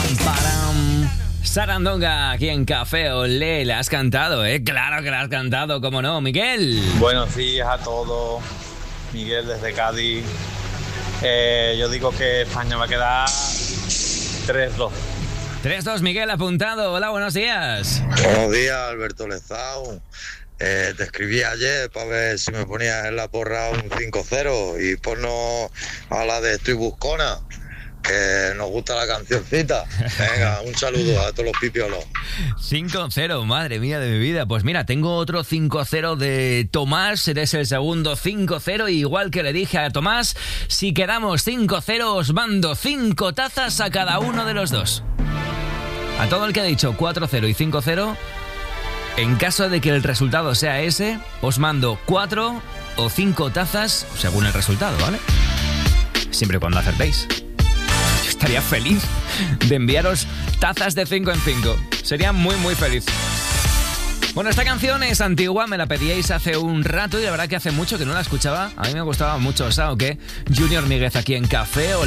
Sarandonga, aquí en Café Olé, la has cantado, ¿eh? Claro que la has cantado, ¿cómo no, Miguel? Buenos días a todos, Miguel desde Cádiz. Yo digo que España va a quedar 3-2. 3-2, Miguel, apuntado. Hola, buenos días. Buenos días, Alberto Lezao. Te escribí ayer para ver si me ponías en la porra un 5-0 y ponnos a la de Estoy Buscona, que nos gusta la cancioncita. Venga, un saludo a todos los pipiolos. 5-0, madre mía de mi vida. Pues mira, tengo otro 5-0 de Tomás. Eres el segundo 5-0. Igual que le dije a Tomás, si quedamos 5-0 os mando 5 tazas a cada uno de los dos. A todo el que ha dicho 4-0 y 5-0, en caso de que el resultado sea ese, os mando 4 o 5 tazas según el resultado, ¿vale? Siempre y cuando acertéis. Yo estaría feliz de enviaros tazas de 5 en 5. Sería muy, muy feliz. Bueno, esta canción es antigua, me la pedíais hace un rato y la verdad que hace mucho que no la escuchaba. A mí me gustaba mucho, ¿sabes o qué? Junior Míguez aquí en Café.